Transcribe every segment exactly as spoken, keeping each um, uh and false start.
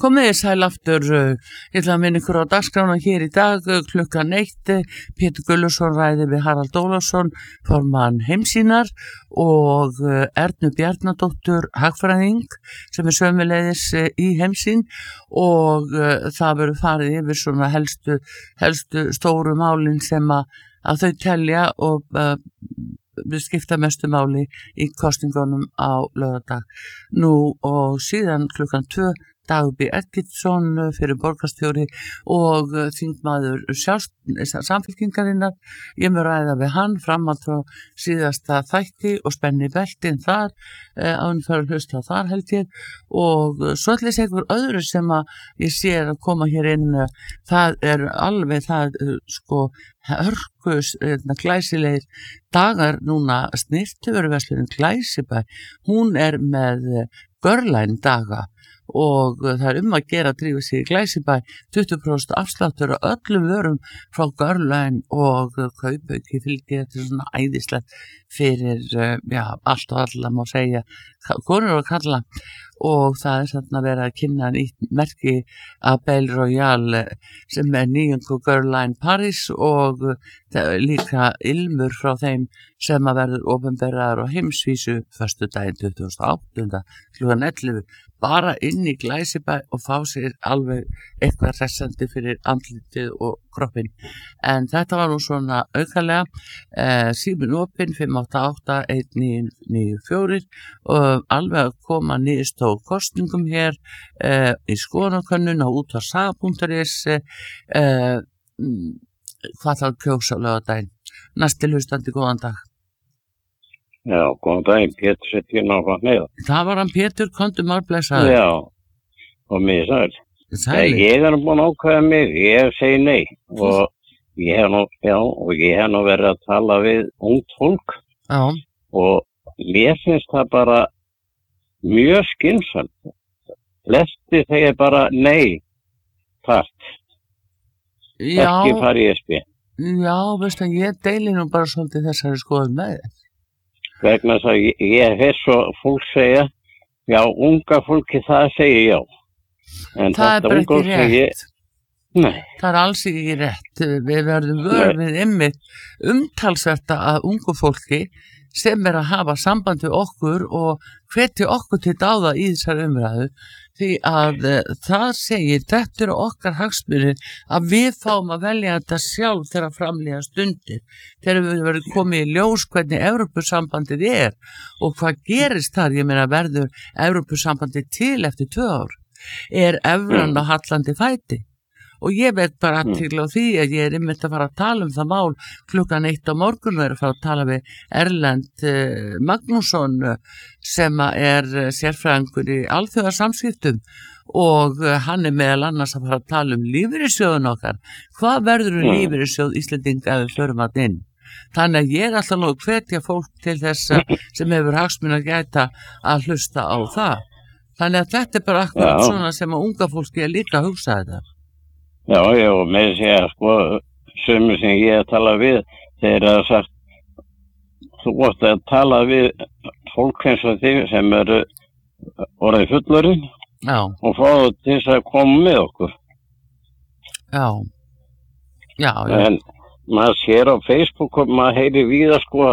Komið þið sæl aftur, ég ætla að minna ykkur á dagskrána hér í dag, klukkan eitt, Pétur Gulluðsson ræði við Harald Ólafsson, formann Heimssýnar og Ernu Bjarnadóttur hagfræðing sem er sömuleiðis í Heimssýn og það verður farið yfir svona helstu, helstu stóru málin sem að, að þau telja og uh, við skipta mestu máli í kosningunum á laugardag. Nú og síðan klukkan tvö Dagbjörn Eggertsson fyrir borgarstjóri og þingmaður Samfylkingarinnar. Ég mun ræða við hann fram að frá síðasta þætti og spenni beltin þar, án fyrir að hlusta þar held ég. Og svo ætla ég einhver öðru sem að ég sé að koma hér inn, það er alveg það sko hörkus, glæsilegir dagar núna snyrtivöruverslunin Glæsibæ. Hún er með Görlæn daga og það er um að gera að drífa sig í Glæsibæ, tuttugu prósent afsláttur á öllum vörum frá Görlæn og kaupauki fylgir þetta svona æðislegt fyrir já, allt og alla má segja, konur og kalla og það er svona að vera að kynna nýtt merki að Belle Royale sem er nýjungu Görlæn Paris og líka ilmur frá þeim sem að verður opinberaður á heimsvísu föstudaginn tuttugasta og áttunda klukkan ellefu bara inn í Glæsibæ og fá sér alveg eitthvað hressandi fyrir andlitið og kroppin. En þetta var nú svona aukalega eh, síminn opinn fimm átta átta eitt níu níu fjögur og alveg að koma niðurst á kostningum hér eh, í skoðanakönnun á útvarpssaga punktur is eh, hvað þá kjósa á laugardaginn. Næsti hlustandi, góðan dag. Já, góðan daginn, Pétur sett ég náttúrulega neða. Það var hann Pétur, kontum árblæsaður. Já, og mér sæl. Sæli. Ég er búin að ákveða mig, ég segi nei og ég hef nú, já, og ég hef nú verið að tala við ungt fólk Já. Og mér finnst það bara mjög skynsamt. Flesti segir bara nei, takk. Já. Ekki fara í S B. Já, veistu að ég deili nú bara svolítið þessari skoðun með þér. Vegna þess að ég, ég hef svo fólk segja, já, unga fólki það segir já. En það er bara ekki rétt. Ég, nei. Það er alls ekki rétt. Við verðum vörfið ymmið umtalsverta að ungu fólki sem er að hafa samband við okkur og hvetja okkur til dáða í þessar umræðu því að uh, það segir, þetta eru okkar hagsmunir að við fáum að velja þetta sjálf þegar framlíða stundir, þegar við verðum komið í ljós hvernig Evrópusambandið er og hvað gerist þar, ég meina verður Evrópusambandið til eftir tvö ár, er evran á hallandi fæti. Og ég veit bara athygli á því að ég er einmitt að fara að tala um það mál klukkan eitt á morgun og er að fara að tala við Erlend uh, Magnússon uh, sem er uh, sérfræðingur í alþjóðasamskiptum og uh, hann er meðal annars að fara að tala um lífeyrissjóðun okkar. Hvað verður um lífeyrissjóð Íslendinga ef við förum að inn? Þannig að ég er alltaf nú að hvetja fólk til þess sem hefur hagsmuni að gæta að hlusta á það. Þannig að þetta er bara akkurat svona sem að unga fólki er líka að hugsa þetta. Já, já, og með segja, sko, sömur sem ég hef talað við, þeir hafa sagt, þú vorst að tala við fólk eins og þig sem eru orðið fullorðin og fá það til þess að koma með okkur. Já, já, já. En maður sér á Facebook og maður heyri víða, sko,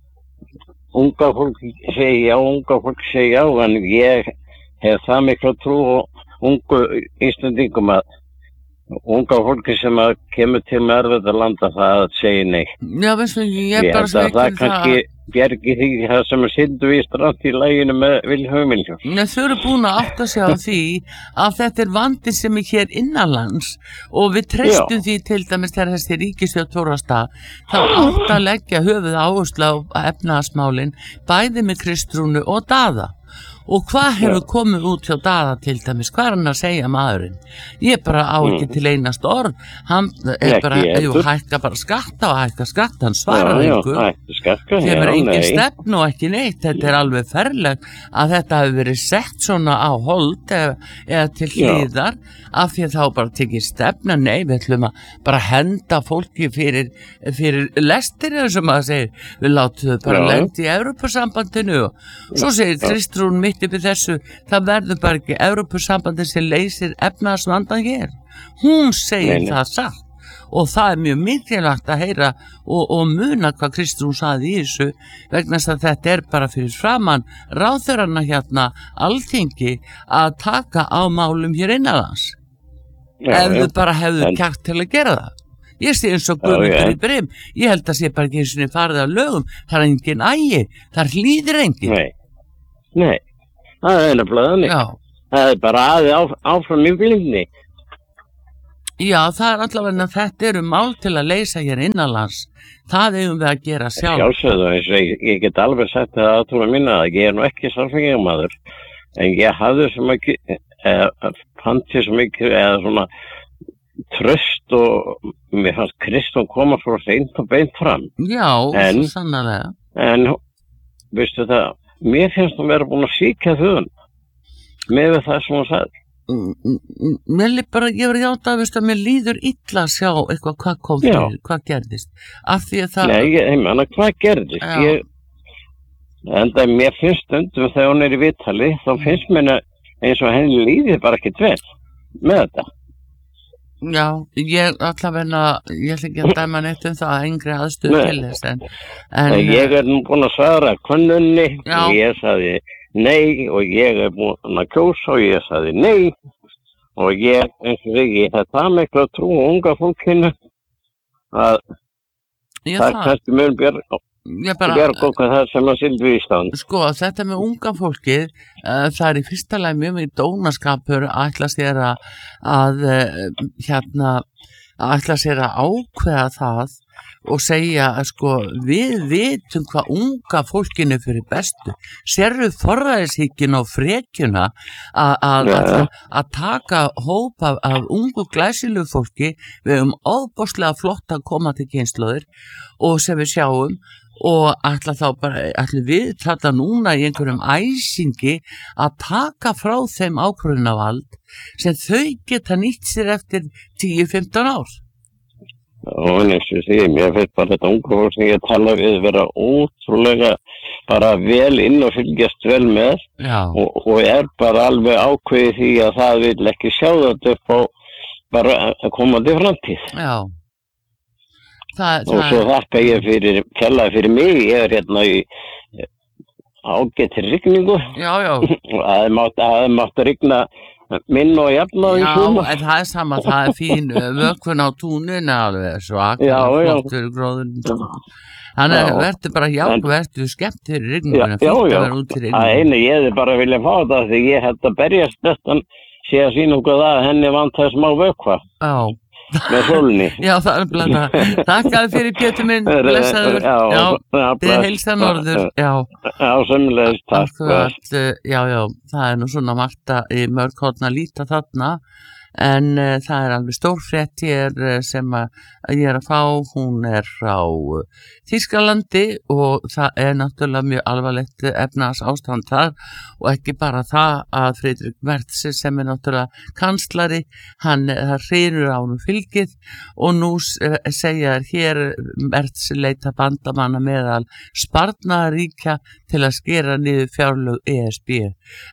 að unga fólk segi já, unga fólk segi já, en ég hef það miklu trú og ungu Íslendingum að unga fólki sem að kemur til með erfitt að landa það að segja nei. Já, veistu, ég er bara svo ekki það. Það kannski bjargi því það sem er syndu í strand í læginu með Vilhjálm Vilhjálm. Nei, þau eru búin að átta sig á því að þetta er vandi sem er hér innanlands og við treystum Já. Því til dæmis þegar þessi ríkisstjórn tórast að þá átt að leggja höfuð áherslu á efnahagsmálin bæði með Kristrúnu og Daða. Og hvað hefur komið út hjá Daða til dæmis? Hvað er hann að segja maðurinn? Ég bara á ekki til einast orð. Hann er bara, jú, hækka bara skatta og hækka skatta, hann svarar einhver. Þeim er engin stefn og ekki neitt. Þetta er alveg ferlegt að þetta hefur verið sett svona á hold eða, eða til hlýðar af því að þá bara tekið stefna. Nei, við ætlum að bara henda fólki fyrir, fyrir lestir eða sem að segir. Við látum þau bara lendi í Evrópusambandinu og svo segir Kristrún mitt hætti við þessu, það verður bara ekki Evrópusambandið sem leysir efnahagsvandann hér. Hún segir Nei, nei. það satt og það er mjög mikilvægt að heyra og, og muna hvað Kristrún sagði í þessu vegna þess að þetta er bara fyrir framann ráðherrana hérna Alþingi að taka á málum hér innanlands. Já, Ef já. þau bara hefðu En- kjark til að gera það. Ég sé eins og Já, Guðmundur já. í Brim, ég held að sé bara ekki eins og farið að lögum, það er engin ægi, það hlýðir engin. Nei, nei, það er nefnilega þannig. Já, Það er bara aðið á, áfram í blindni. já, það er allavega að þetta eru mál til að leysa hér innanlands. Það eigum við að gera sjálf. Sjálfsögðu, eins og ég, ég get alveg sagt það að trúa minna að ég er nú ekki sálfræðingamaður, en ég hafði svo mikið, eða fannti svo mikið, eða svona tröst og mér fannst Kristján koma svo seint og beint fram. Já, En- svo sannarlega. En, veistu það, mér finnst hún vera búin að síkja þauðan með það sem hún sagði. Mm, mm, Mér líf bara, ég verið játa að, að mér líður illa að sjá eitthvað hvað kom Já. fyrir, hvað gerðist. Af því að það... Nei, ég, ég menna, hvað gerðist? Já. Ég, en það mér finnst stundum þegar hún er í viðtali, þá finnst mér eins og henni líði bara ekki vel með þetta. Já, ég allavega, ég ætla ekki að dæma neitt um það að yngri aðstöðu Nei. til þess en, En en ég er nú búin að svara könnunni Já. og ég sagði nei og ég er búin að kjósa og ég sagði nei og ég, eins og ég, ég hef það miklu að trú á unga fólkinu að ég það er það, kannski mjög björg, ég bara, björg okkur það sem að Silvi Ísland. sko, þetta með unga fólkið, uh, það er í fyrsta lagi mjög mikið dónaskapur að ætla sér að, að uh, hérna, að ætla sér að ákveða það og segja að sko við vitum hvað unga fólkinu fyrir bestu. Sérðu forræðishyggjun og frekjuna að, að, Já. að, að taka hóp af, af ungu glæsilegu fólki, við höfum ofboðslega flott að koma til kynslóðir og sem við sjáum og ætla þá bara, ætla við þetta núna í einhverjum æsingi að taka frá þeim ákvörðunarvald sem þau geta nýtt sér eftir tíu til fimmtán ár. Og eins og því, mér finnst bara þetta unga fólk sem ég tala við vera ótrúlega bara vel inn og fylgjast vel með Já, og, og er bara alveg ákveðið því að það vil ekki sjá þetta upp á bara að komandi framtíð. já. Það, Og svo þakka ég fyrir, kjallaði fyrir mig, ég er hérna í ágættir rigningu já, já, og það er mátt, það er mátt að rigna minn og jafna í já, suma. en það er sama, það er fín uh, vökvun á túninu alveg, svo Já, akkar já. flottur gróðun. Þannig Já. verður bara já, En- verður skemmt fyrir Já, rigninguna, já, fínt að já. vera út fyrir Það rigninguna. einu ég hefði bara viljað fá þetta því ég held að berjast bestan sé að sína okkur það að henni vant það smá vökva Já, með sólunni. já, það er blanda. Þakkaði fyrir Pétur minn, blessaður. Já, Já, já, þið heilsa norður, já. Já, sömulegis, takk. Akkurat, uh, já, já, það er nú svona margt að í mörg horn að líta þarna en uh, það er alveg stór frétt hér uh, sem að, að ég er að fá, hún er frá uh, Þýskalandi og það er náttúrulega mjög alvarlegt efnahags ástand þar og ekki bara það að Friðrik Merz sem er náttúrulega kanslari, hann það hrynur á nú fylgið og nú uh, segja hér Merz leita bandamanna meðal sparnaríkja til að skera niður fjárlög E S B.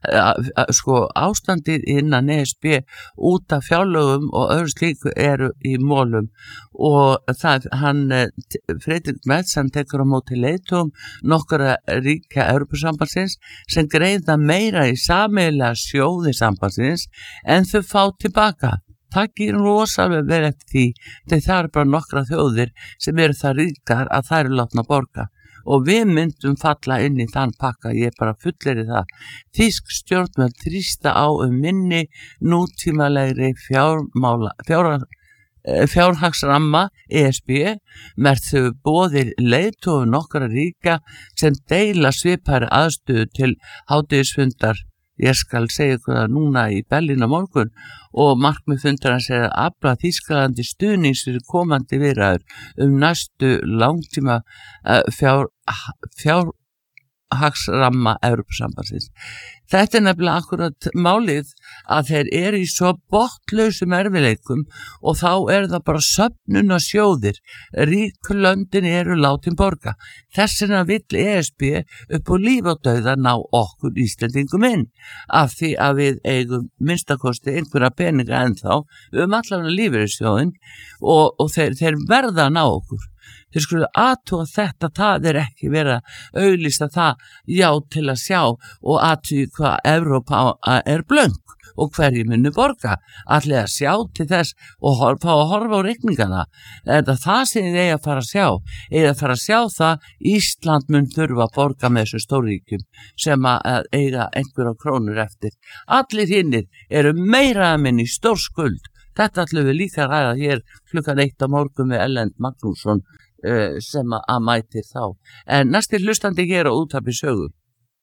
Sko ástandið innan E S B út af fjárlögum og öðru slíku eru í mólum og það, hann, Friðrik Merz, hann tekur á móti leiðtogum nokkura ríkja Evrópusambandsins sem greiða meira í sameiginlega sjóði sambandsins en þau fá tilbaka. Það gerir rosalega vel eftir því þegar það eru bara nokkra þjóðir sem eru það ríkar að það eru látna borga og við myndum falla inn í þann pakka, ég er bara fullir í það. Þýsk stjórnvöld þrýsta á um minni nútímalegri fjármála, fjár, fjárhagsramma E S B með þau boðir leiðtogu nokkra ríka sem deila svipari aðstöðu til hádegisfundar. Ég skal segja ykkur það núna í Berlín á morgun og markmið fundarins er að afla Þýskalandi stuðnings fyrir komandi viðræður um næstu langtíma uh, fjár, fjár efnahagsramma Evrópusambandsins. Þetta er nefnilega akkurat málið að þeir eru í svo botnlausum erfiðleikum og þá er það bara söfnuna sjóðir. Ríklöndin eru látin borga. Þessina vill E S B upp á líf og dauða ná okkur Íslendingum inn af því að við eigum minnstakosti einhverja peninga ennþá um allavega lífeyrissjóðin og, og þeir, þeir verða að ná okkur. Þeir skulu athuga þetta, það er ekki verið að auglýsa það já til að sjá og athuga hvað Evrópa er blöng og hverju munu borga. Allir að sjá til þess og horfa, að horfa á reikningana. Er það það sem þið eiga að fara að sjá? Eiga að fara að sjá það Ísland mun þurfa að borga með þessu stóríkjum sem að eiga einhverja krónur eftir. Allir hinnir eru meira að minni stór skuld. Þetta ætlum við líka að ræða hér klukkan eitt á morgun við Ellend Magnússon uh, sem að mætir þá. En næstir hlustandi hér á Útvarpi Sögu.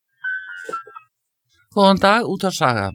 Góðan dag, Útvarp Saga.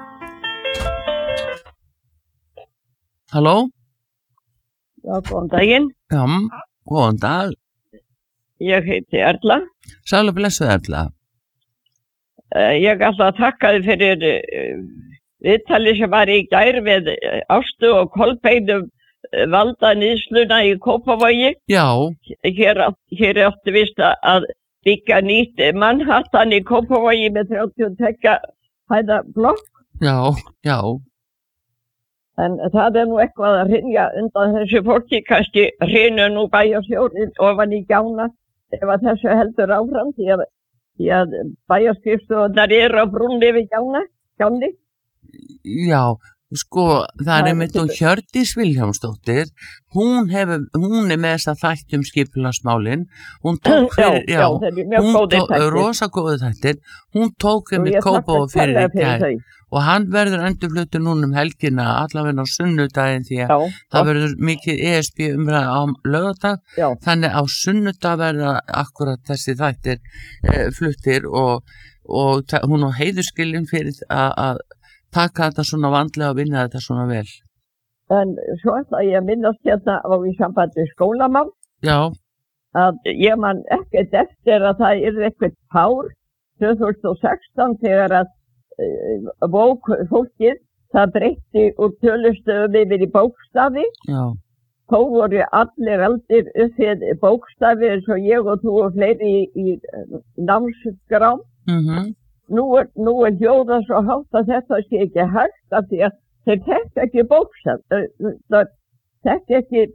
Halló? Já, góðan daginn. Já, góðan dag. Ég heiti Erla. Sæl og blessuð Erla. Uh, ég ætla að þakka þið fyrir uh, viðtalið sem var í gær við Ástu og Kolbeinum valda nýðsluna í Kópavogi. Já. Hér, hér áttu vist að byggja nýtt Manhattan í Kópavogi með þrjátíu og tveggja hæða blokk. Já, já. En það er nú eitthvað að hrynja undan þessu fólki, kannski hrynja nú bæjarstjórnin ofan í gjána ef að þessu heldur áfram því að, því að bæjarskrifstofarnar eru á brúnni við gjána, gjáni. Já, sko, það er einmitt og Hjördís Vilhjálmsdóttir, hún hefur, hún er með þess að þætti um skipulagsmálin, hún tók fyrir, já, já, já hún tók, rosa góðu þættir, hún tók einmitt Kópavog fyrir í gær og hann verður endurfluttur núna um helgina, allavega á sunnudaginn því að já, það verður mikið E S B umræða á laugardag, þannig á sunnudag verða akkurat þessi þættir eh, fluttir og, og hún á heiðurskilin fyrir að taka þetta svona vandlega og vinna þetta svona vel. En svo ætla ég að minnast hérna á í sambandi skólamál. Já. Að ég man ekkert eftir að það er eitthvað pár tvö þúsund og sextán þegar að uh, bók fólkið það breytti úr tölustöðum yfir í bókstafi. Já. Þó voru allir aldir uppið bókstafi eins og ég og þú og fleiri í, í námsgrám. Mhm. Nú er, nú er hljóða svo hátt að þetta sé ekki hægt af því að þeir tekja ekki bókstaf, þeir tekja ekki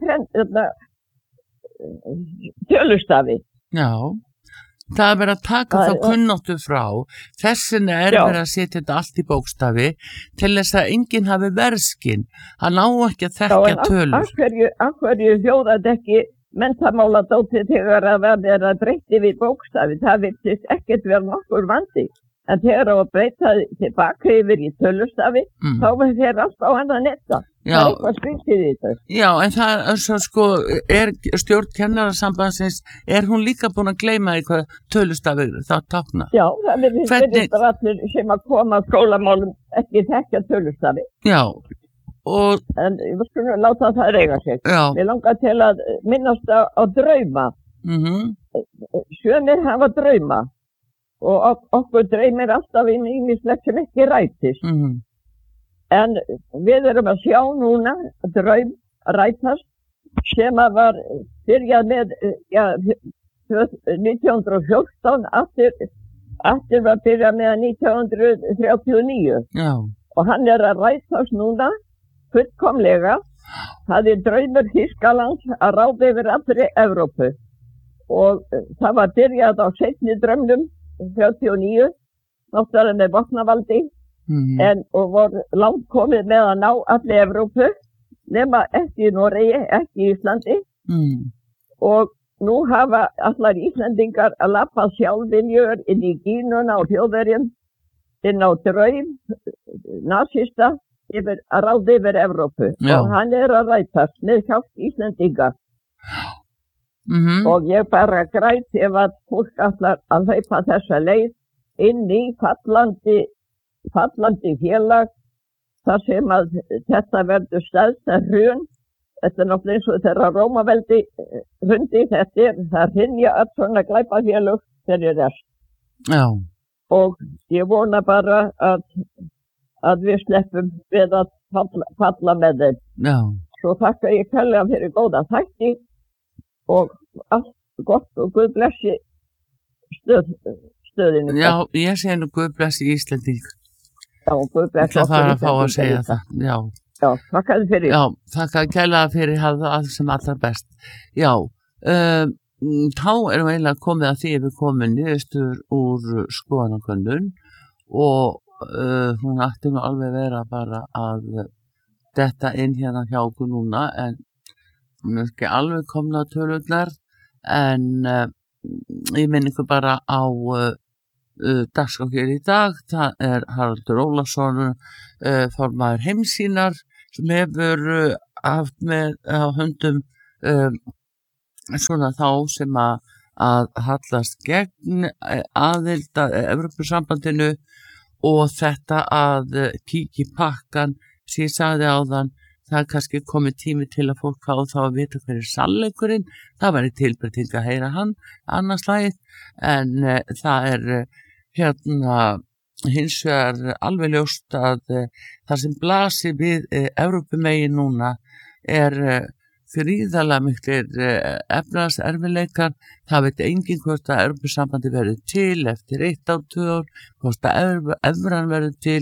tölustafi. Já, það er verið að taka þá kunnáttu frá, þessin er verið að setja þetta allt í bókstafi til þess að enginn hafi verðskinn, hann á ekki að þekka tölur. Já, en af hverju, af hverju hljóða þetta ekki menntamála dóti þegar að verða að breytti við bókstafi, það virtist ekkert vera nokkur vandi. En þegar á að breyta tilbaka yfir í tölustafi, mm. þá fer allt á annan netta. Það er eitthvað skriftið í þetta. Já, en það er svo sko, er stjórn kennarasambandsins, er hún líka búin að gleyma eitthvað tölustafi þá tákna? Já, það er Hvernig... allir sem að koma skólamálum ekki þekka tölustafi. Já, og... En við skulum láta það reyga sig. Já. Við langar til að minnast á, á drauma. Mhm. Sumir hafa drauma. Og ok okkur dreymir alltaf inn í ýmislegt sem ekki rætist. Mm. En við erum að sjá núna draum rætast sem að var byrjað með ja, nítján hundruð og fjórtán, aftur, aftur var byrjað með nítján hundruð þrjátíu og níu. Já. Og hann er að rætast núna fullkomlega. Það er draumur Þýskalands að ráða yfir allri Evrópu. Og það var byrjað á seinni draumnum þrjátíu og níu, náttúrulega með vopnavaldi, mm. en og voru langt komið með að ná allir Evrópu, nema ekki í Noregi, ekki í Íslandi. Mm. Og nú hafa allar Íslandingar að lappa sjálfviljur inn í Gínuna og Þjóðverjum, inn á draum, nasista, yfir, að ráða yfir Evrópu. Já. Og hann er að rætast með hjálp Íslandingar. Mm-hmm. Og ég bara græt ef að fólk allar að hlaupa þessa leið inn í fallandi, fallandi félag þar sem að þetta verður stæðsta hrun. Þetta er náttúrulega eins og þeirra Rómaveldi hrundi, þetta er það hrynja öll svona glæpafélög fyrir rest. Já. Og ég vona bara að, að við sleppum við að falla, falla með þeim. Já. Svo þakka ég kærlega fyrir góða þætti og allt gott og Guð blessi stöð, stöðinu. Já, ég segi nú Guð blessi Íslending. Já, Guð blessi okkur. Það var að fá að segja það. Já. Já, þakka þið fyrir. Já, þakka kærlega fyrir að hafa það sem allra best. Já, um, þá erum við eiginlega komið að því að við komum niðurstöður úr skoðanakönnun og uh, hún ætti nú alveg vera bara að detta inn hérna hjá okkur núna en hún er ekki alveg komna tölurnar en uh, ég minn ykkur bara á uh, uh, dagskrá hér í dag. Það er Haraldur Ólafsson, uh, formaður Heimssýnar sem hefur uh, haft með á höndum uh, svona þá sem að, að hallast gegn aðild að Evrópusambandinu og þetta að kíkja í pakkan sem ég sagði áðan, það er kannski komið tími til að fólk fá þá að vita hver er sannleikurinn, það væri tilbreyting að heyra hann annars lagið en uh, það er uh, hérna hins vegar alveg ljóst að uh, það sem blasir við uh, Evrópumegin núna er uh, gríðarlega miklir uh, efnahagserfiðleikar. Það veit enginn hvort að Evrópusambandi verður til eftir eitt á tvö ár, hvort að evran verður til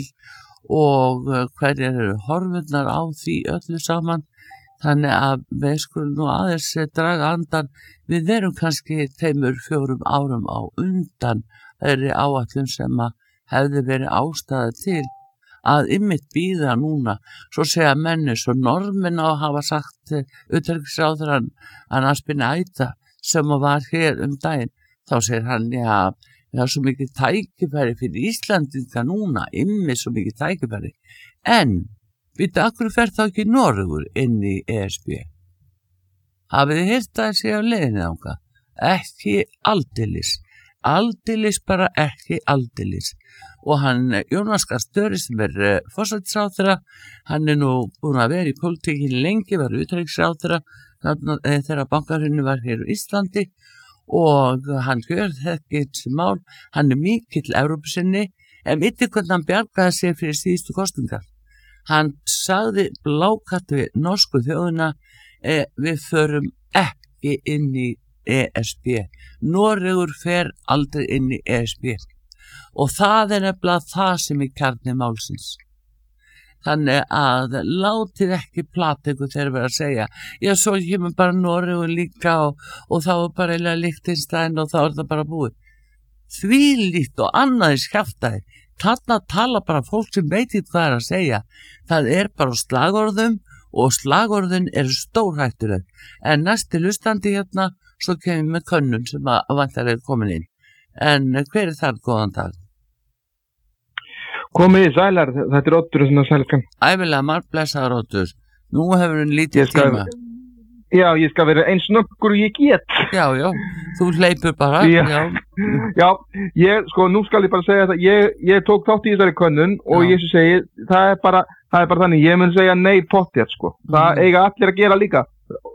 og uh, hverjar eru horfurnar á því öllu saman. Þannig að við skulum nú aðeins draga andan. Við erum kannski tveimur, fjórum árum á undan þeirri áætlun sem að hefði verið ástæða til að ymmit býða núna, svo segja menni, svo normin á að hafa sagt utanríkisráðherrann Ansbjørn Eita sem var hér um daginn, þá segir hann, já, það er svo mikið tækifæri fyrir Íslandinga núna, ymmit svo mikið tækifæri, en við akkur fer þá ekki Noregur inn í E S B? Hafið þið heyrt að segja á leiðinni ánga? Ekki aldeilis, aldeilis bara ekki aldeilis. Og hann, Jónas Gahr Støre sem er uh, forsætisráðherra, hann er nú búin að vera í pólitíkinni lengi, var utanríkisráðherra þegar bankahrunið var hér á Íslandi og hann gjör þetta sem mál, hann er mikill Evrópusinni, en vitið hvernig hann bjargaði sig fyrir síðustu kosningar. Hann sagði blákalt við norsku þjóðina, eh, við förum ekki inn í E S B. Noregur fer aldrei inn í E S B. Og það er nefnilega það sem er kjarni málsins. Þannig að látið ekki plata ykkur þegar við að segja, já, svo kemur bara Noregur líka og, og þá er bara eiginlega Liechtenstein og þá er það bara búið. Því líkt og annaðis kjaftaði. Þarna tala bara fólk sem veit hvað það er að segja. Það er bara slagorðum og slagorðin eru stórhættuleg. En næsti hlustandi hérna, svo kemur með könnun sem að vantarlega er komin inn. En hver er það, góðan dag? Komið í sælar, þetta er Oddur sem að sælkan. Æfilega margblessaður Oddur. Nú hefur hún lítið skal, tíma. Já, ég skal vera eins nokkur og ég get. Já, já, þú hleypur bara. Já, já. já ég, sko, nú skal ég bara segja þetta. Ég, ég tók þátt í þessari könnun og já. Ég segi, það er bara, það er bara þannig, ég mun segja nei pottið, sko. Það mm. eiga allir að gera líka.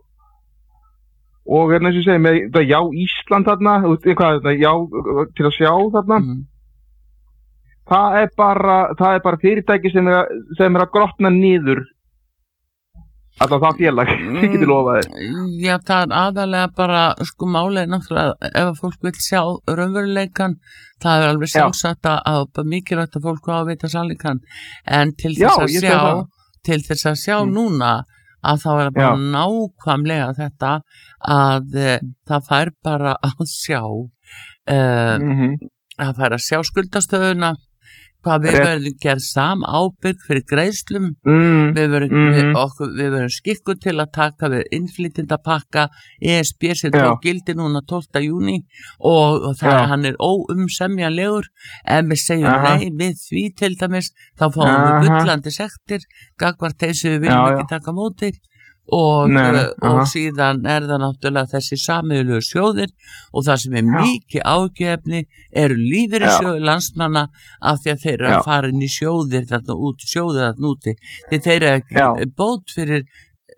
Og hérna eins og ég segi, með já Ísland þarna, hvað, já til að sjá þarna, mm. það er bara, það er bara fyrirtæki sem er, að, sem er að grotna niður, alltaf það félag, ég geti lofaði. Já, það er aðalega bara, sko málið náttúrulega, ef fólk vil sjá raunveruleikan, það er alveg sjálfsagt að, að mikilvægt að fólk á að vita sannleikann, en til þess já, að sjá, til þess að sjá mm. núna, að þá er bara já. Nákvæmlega þetta að uh, það fær bara að sjá uh, mm-hmm. að fær að sjá skuldastöðuna, hvað við verðum gerð sam ábyrg fyrir greiðslum, mm. við verðum mm-hmm. við, okkur, við verðum skikku til að taka við innflytjendapakka E S B sem tók gildi núna tólfta júní og, og það, hann er óumsemjanlegur, en við segjum Aha. Nei við því til dæmis, þá fáum Aha. Við bullandi sektir, gagvart þessu við viljum já, ekki já. Taka móti og, Nei, og síðan er það náttúrulega þessi sameiginlegu sjóðir og það sem er já. Mikið ágefni eru lífeyrissjóðir landsmanna af því að þeir eru að fara inn í sjóðir þarna út, sjóðir þarna úti, því þeir eru ekki já. Bót fyrir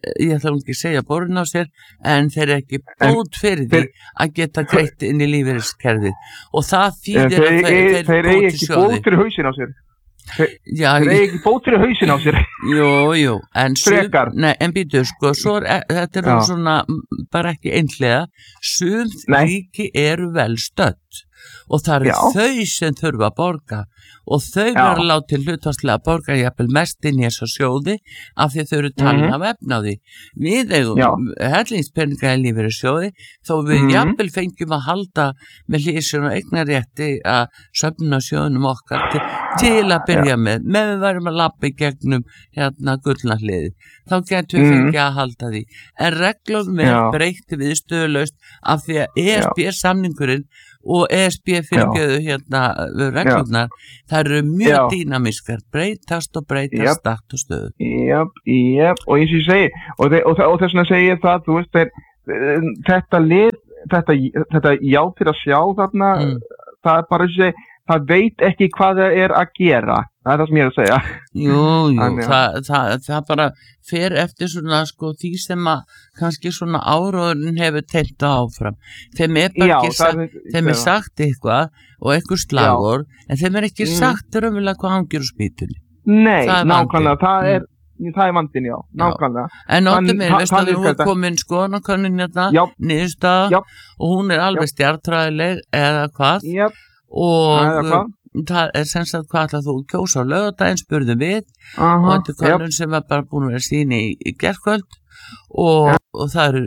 ég ætla ekki að segja borin á sér, en þeir eru ekki bót fyrir því að geta greitt inn í lífeyriskerfið og það þýðir þeir, að þeir, þeir, þeir eigi ekki bót fyrir hausin á sér þeir, já, þeir eigi ekki bót fyrir hausin á sér jú, jú, en, sum, nei, en býtu sko, svo er, þetta er svona bara ekki einhlega, sum ríki eru vel stödd og það eru já. Þau sem þurfa að borga og þau verður að láta hlutfallslega að borga jafnvel mest inn í þessa sjóði af því þau eru talin mm -hmm. af efnaði við eigum hellingspenninga í lífeyrissjóði þó við mm -hmm. jafnvel fengjum að halda með hlýsjón og eignarétti að söfna sjóðunum okkar til, til að byrja já. með með við verðum að lappa í gegnum hérna gullna hliði þá getum við mm -hmm. fengið að halda því en reglum er breytti við stöðlaust af því að E S B samningurinn og E S B fyrirgjöðu hérna reglurnar, það eru mjög já. Dýnamískar, breytast og breytast stakt og stöðu. Jáp, jáp, og eins og ég segi, og, og, og þess vegna segi ég það, þú veist, þeir, þetta lið, þetta, þetta já fyrir að sjá þarna, mm. það er bara að segja, það veit ekki hvað það er að gera, það er það sem ég er að segja. Jú, jú, Þannig, það, það, það bara fer eftir svona, sko, því sem að kannski svona áróðurinn hefur teilt áfram. Þeim er bara já, ekki sagt, er, þeim er sagt eitthvað og eitthvað slagur, já. En þeim er ekki mm. sagt raunverulega hvað hangir úr spýtunni. Nei, nákvæmlega, það er, mm. það er vandinn, já, nákvæmlega. En náttu mér, veist að þú er komin skoðanakönnun hérna, niðurstaða, og hún er alveg stjartræðileg eða hvað. Jáp. Og það er sem sagt hvað ætlar þú kjósa á laugardaginn spurðum við Aha, og þetta er kannun sem er bara búin að vera síni í, í gerkvöld og, ja. og það eru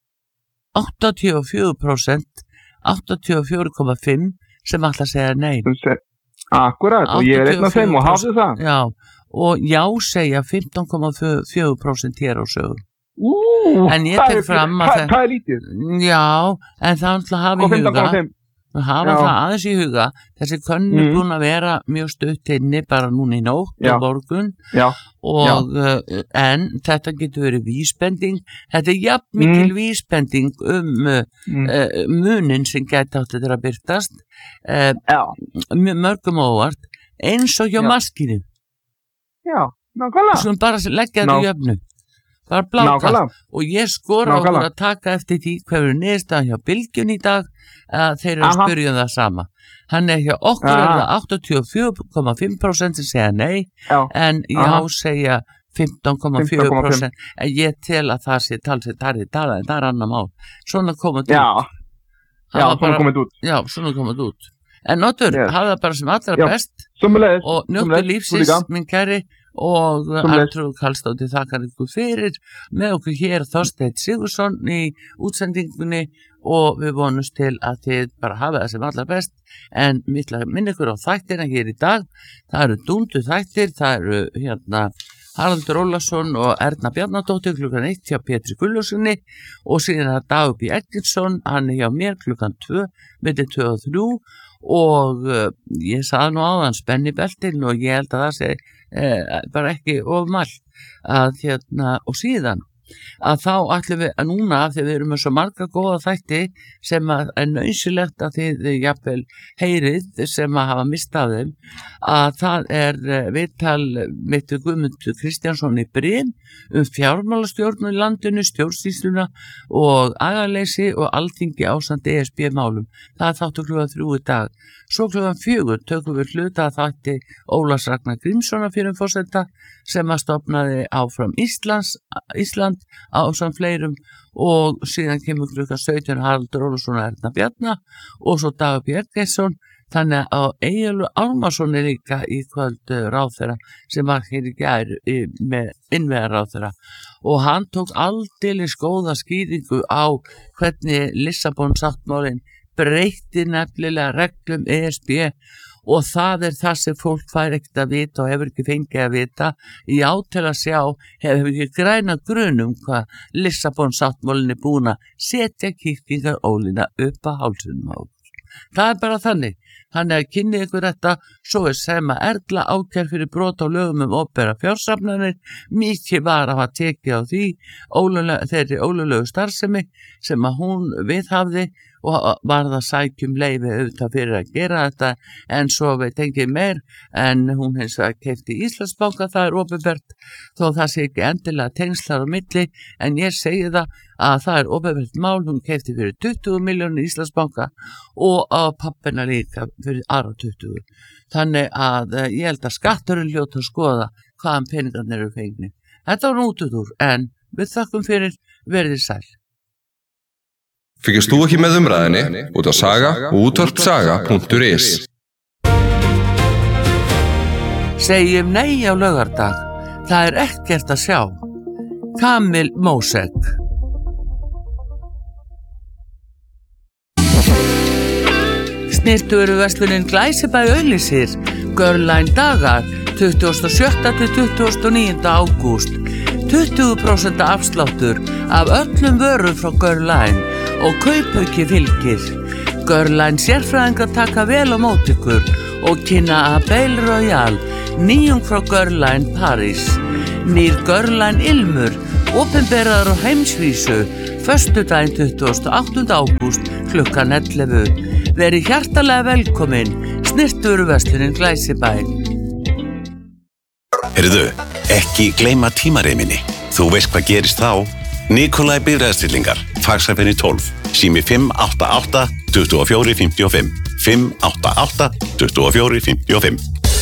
áttatíu og fjögur prósent áttatíu og fjögur komma fimm sem ætla að segja nei Akkurat og ég er einn af þeim og hafðu það já, og já segja fimmtán komma fjögur prósent hér á sögum Ú, en ég tek fram að það það er lítið já, en það ætla að hafa í huga við hafa Já. Það aðeins í huga þessi könnu mm. búin að vera mjög stutt inni bara núna í nótt Já. Og morgun Já. og uh, en þetta getur verið vísbending þetta er jafn mikil mm. vísbending um uh, mm. uh, munin sem gæti átt að byrtast uh, mörgum óvart eins og hjá maskinu Já, nákvæmlega sem bara leggja þetta í jöfnu bara blákast og ég skora okkur að taka eftir því hverju niðurstaðan hjá Bylgjun í dag að þeir eru að spyrja um það sama hann er hjá okkur er það áttatíu og fjögur komma fimm prósent sem segja nei já. En já segja fimmtán komma fjögur prósent en ég tel að það sé talsið tarðið talað en það er annar mál svona komað út já, já svona komað út já, svona komað út en notur, yes. hafa það bara sem allra já. Best Sumulegis. Og njóttu lífsins minn kæri og Arnþrúður Karlsdóttir þakkar ykkur fyrir með okkur hér Þorsteinn Sigurðsson í útsendingunni og við vonumst til að þið bara hafa það sem allar best en minn ykkur á þættina hér í dag það eru dúndu þættir það eru hérna Haraldur Ólafsson og Erna Bjarnadóttir klukkan eitt hjá Pétri Gunnlaugssyni og síðan að Dagur B. Eggertsson hann er hjá mér klukkan tvö milli tvö og þrjú og uh, ég sagði nú áðan spennibeltin og ég held að það sé eh, bara ekki ofmall að hérna og síðan að þá ætlum við að núna þegar við erum með svo marga góða þætti sem að er nauðsynlegt að þið jafnvel heyrið sem að hafa mistað þeim að það er viðtal mitt við Guðmund Kristjánsson í Brim um fjármálastjórn í landinu, stjórnsýsluna og agaleysi og alþingi ásamt E S B málum það er þáttu klukkan þrjú í dag svo klukkan fjögur tökum við hluta að þætti Ólafs Ragnar Grímssonar fyrir forseta sem að stofnaði áfram Íslands, Ísland ásamt fleirum og síðan kemur klukkan sautján Haraldur Ólafsson og Erna Bjarna og svo Dagur B. Eggertsson þannig að Eyjólfur Ármannsson er líka í kvöld ráðherra sem var hér í gær með innvegaráðherra og hann tók aldeilis góða skýringu á hvernig Lissabon sáttmálinn breytti nefnilega reglum E S B og það er það sem fólk fær ekkert að vita og hefur ekki fengið að vita já til að sjá hefur ekki græna grunum hvað Lissabon sáttmálinn er búin að setja kirkingárólina upp að hálsunum á það er bara þannig Hann er að kynni ykkur þetta, svo er Selma Erla ákærð fyrir brot á lögum um opinberar fjársafnanir. Mikið var að hafa tekið á því ólöglega, þeirri ólöglegu starfsemi sem að hún viðhafði og var það sækjum leyfi auðvitað fyrir að gera þetta, en svo veit engin meir, en hún hins vegar keypti Íslandsbanka, það er opinbert, þó það sé ekki endilega tengslar á milli, en ég segi það að það er opinbert mál, hún keypti fyrir tuttugu milljónir Íslandsbanka og á pappina líka fyrir aðra tuttugu. Þannig að ég held að skatturinn hljóta að skoða hvaðan peningarnir eru fengnir. Þetta var nútuður, en við þakkum fyrir, verið sæl. Fylgist þú ekki með umræðinni út á saga og útvarpsaga punktur is. Segjum nei á laugardag. Það er ekkert að sjá. Kamil Mósek. Snyrtivöruverslunin Glæsibæ auglýsir Girline dagar tuttugasta og sjötta til tuttugasta og níunda ágúst. tuttugu prósent afsláttur af öllum vörum frá Girline og kaupauki fylgir. Girline sérfræðingar taka vel á móti ykkur og kynna Abel Royal, nýjung frá Girline Paris. Nýr Girline Ilmur, opinberaður á heimsvísu, föstudaginn tuttugasta og áttunda ágúst klukkan ellefu. Verið hjartalega velkomin, snyrtivöruverslunin Glæsibæ. Heyrðu, ekki gleyma tímareiminni. Þú veist hvað gerist þá? Nikolai Bifreiðastillingar, Faxafenni tólf, sími fimm átta átta, tuttugu og fjögur, fimmtíu og fimm, fimm átta átta, tuttugu og fjögur, fimmtíu og fimm.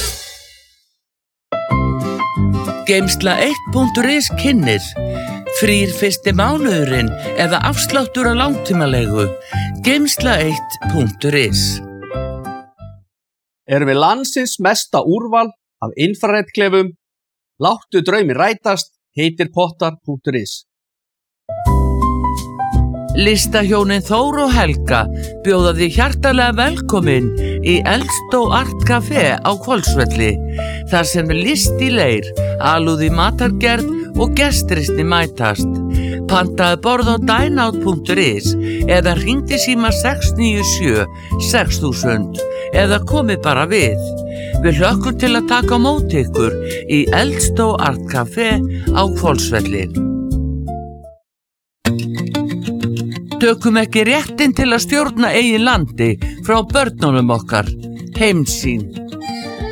Geimsla eitt punktur is kynnir. Frýr fyrsti mánuðurinn eða afsláttur á langtímalegu. Geimsla eitt punktur is. Erum við landsins mesta úrval af infraredklefum? Láttu draumi rætast, heitir pottar punktur is. Listahjónin Þór og Helga bjóða því hjartalega velkomin í Eldstó Art Café á Hvolsvelli, þar sem er list í leir, alúð í matargerð og gestristi mætast. Pantaðu borð á dineout punktur is eða hringdu í síma sex níu sjö, sex þúsund eða komið bara við. Við hlökkum til að taka á móti ykkur í Eldstó Art Café á Hvolsvelli. Tökum ekki réttinn til að stjórna eigin landi frá börnunum okkar. Heimsýn.